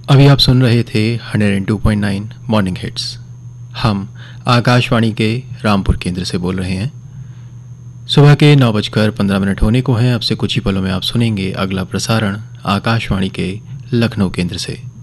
अभी आप सुन रहे थे 102.9 मॉर्निंग हिट्स। हम आकाशवाणी के रामपुर केंद्र से बोल रहे हैं। सुबह के 9:15 होने को हैं। अब से कुछ ही पलों में आप सुनेंगे अगला प्रसारण आकाशवाणी के लखनऊ केंद्र से।